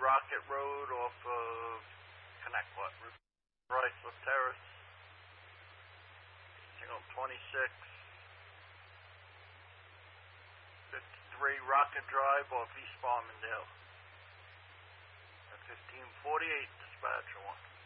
Rocket Road off of Connecticut, Chrysler Terrace, signal 26, 53 Rocket Drive off East Farmingdale. At 1548, dispatcher 1.